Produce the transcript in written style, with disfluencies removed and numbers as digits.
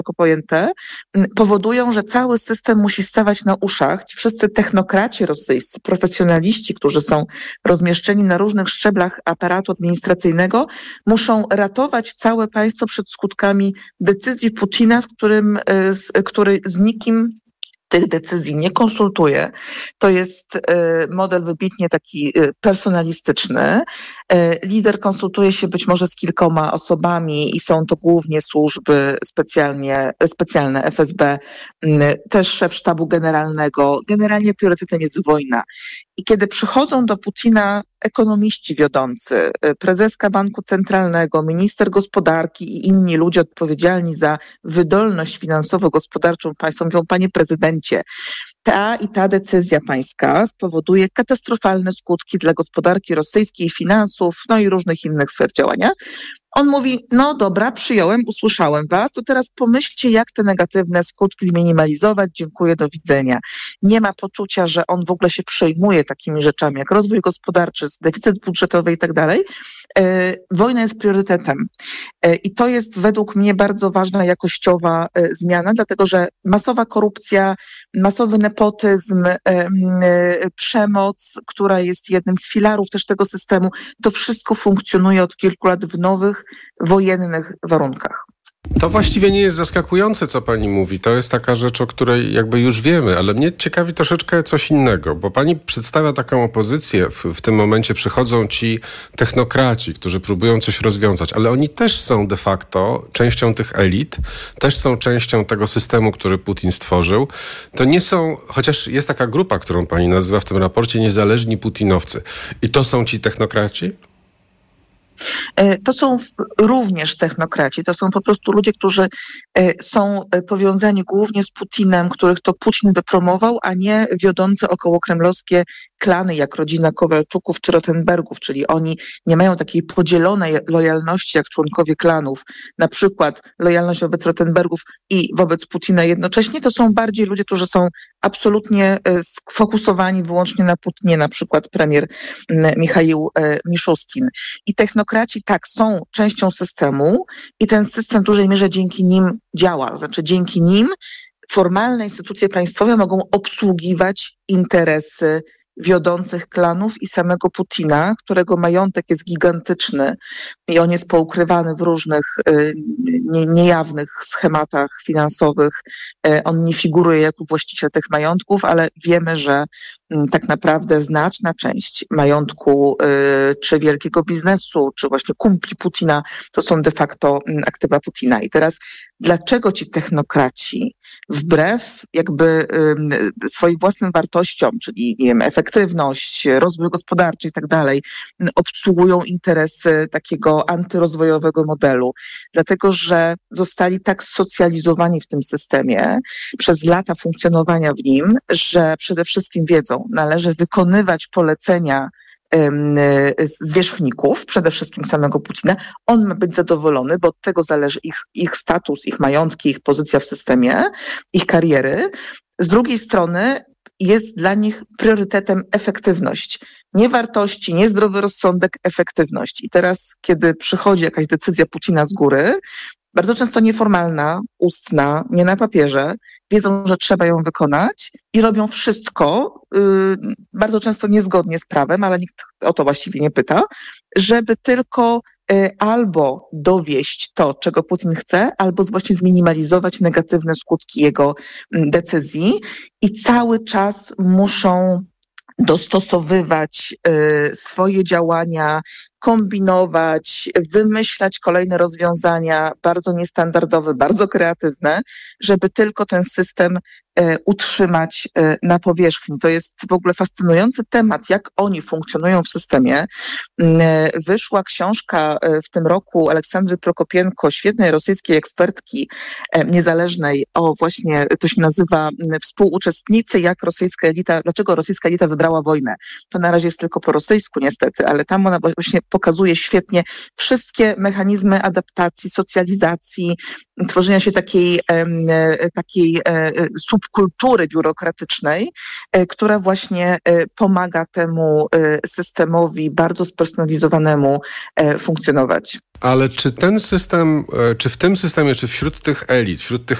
pojęte, powodują, że cały system musi stawać na uszach. Ci wszyscy technokraci rosyjscy, profesjonaliści, którzy są rozmieszczeni na różnych szczeblach aparatu administracyjnego, muszą ratować całe państwo przed skutkami decyzji Putina, który z nikim tych decyzji nie konsultuje. To jest model wybitnie taki personalistyczny. Lider konsultuje się być może z kilkoma osobami i są to głównie służby specjalne FSB, też szef sztabu generalnego. Generalnie priorytetem jest wojna. I kiedy przychodzą do Putina ekonomiści wiodący, prezeska Banku Centralnego, minister gospodarki i inni ludzie odpowiedzialni za wydolność finansowo-gospodarczą państwa, mówią: panie prezydencie, ta i ta decyzja pańska spowoduje katastrofalne skutki dla gospodarki rosyjskiej, finansów, no i różnych innych sfer działania. On mówi: no dobra, przyjąłem, usłyszałem was, to teraz pomyślcie, jak te negatywne skutki zminimalizować, dziękuję, do widzenia. Nie ma poczucia, że on w ogóle się przejmuje takimi rzeczami, jak rozwój gospodarczy, deficyt budżetowy i tak dalej. Wojna jest priorytetem. I to jest według mnie bardzo ważna jakościowa zmiana, dlatego że masowa korupcja, masowy nepotyzm, przemoc, która jest jednym z filarów też tego systemu, to wszystko funkcjonuje od kilku lat w nowych, wojennych warunkach. To właściwie nie jest zaskakujące, co pani mówi. To jest taka rzecz, o której jakby już wiemy, ale mnie ciekawi troszeczkę coś innego, bo pani przedstawia taką opozycję. W tym momencie przychodzą ci technokraci, którzy próbują coś rozwiązać, ale oni też są de facto częścią tych elit, też są częścią tego systemu, który Putin stworzył. To nie są, chociaż jest taka grupa, którą pani nazywa w tym raporcie, niezależni putinowcy. I to są ci technokraci? To są również technokraci, to są po prostu ludzie, którzy są powiązani głównie z Putinem, których to Putin wypromował, a nie wiodące okołokremlowskie klany, jak rodzina Kowalczuków czy Rotenbergów, czyli oni nie mają takiej podzielonej lojalności jak członkowie klanów, na przykład lojalność wobec Rotenbergów i wobec Putina jednocześnie. To są bardziej ludzie, którzy są absolutnie sfokusowani wyłącznie na Putinie, na przykład premier Michaił Miszustin. I technokraci tak są częścią systemu i ten system w dużej mierze dzięki nim działa. Znaczy dzięki nim formalne instytucje państwowe mogą obsługiwać interesy wiodących klanów i samego Putina, którego majątek jest gigantyczny i on jest poukrywany w różnych niejawnych schematach finansowych. On nie figuruje jako właściciel tych majątków, ale wiemy, że tak naprawdę znaczna część majątku czy wielkiego biznesu, czy właśnie kumpli Putina, to są de facto aktywa Putina. I teraz dlaczego ci technokraci wbrew jakby swoim własnym wartościom, czyli nie wiem, efektywność, rozwój gospodarczy i tak dalej, obsługują interesy takiego antyrozwojowego modelu? Dlatego, że zostali tak socjalizowani w tym systemie przez lata funkcjonowania w nim, że przede wszystkim wiedzą, należy wykonywać polecenia zwierzchników, przede wszystkim samego Putina. On ma być zadowolony, bo od tego zależy ich status, ich majątki, ich pozycja w systemie, ich kariery. Z drugiej strony jest dla nich priorytetem efektywność. Nie wartości, nie zdrowy rozsądek, efektywność. I teraz, kiedy przychodzi jakaś decyzja Putina z góry, bardzo często nieformalna, ustna, nie na papierze, wiedzą, że trzeba ją wykonać i robią wszystko, bardzo często niezgodnie z prawem, ale nikt o to właściwie nie pyta, żeby tylko albo dowieść to, czego Putin chce, albo właśnie zminimalizować negatywne skutki jego decyzji i cały czas muszą dostosowywać swoje działania, kombinować, wymyślać kolejne rozwiązania bardzo niestandardowe, bardzo kreatywne, żeby tylko ten system utrzymać na powierzchni. To jest w ogóle fascynujący temat, jak oni funkcjonują w systemie. Wyszła książka w tym roku Aleksandry Prokopienko, świetnej rosyjskiej ekspertki niezależnej, właśnie to się nazywa Współuczestnicy, dlaczego rosyjska elita wybrała wojnę. To na razie jest tylko po rosyjsku niestety, ale tam ona właśnie pokazuje świetnie wszystkie mechanizmy adaptacji, socjalizacji, tworzenia się takiej subkultury biurokratycznej, która właśnie pomaga temu systemowi bardzo spersonalizowanemu funkcjonować. Ale czy ten system, czy w tym systemie, czy wśród tych elit, wśród tych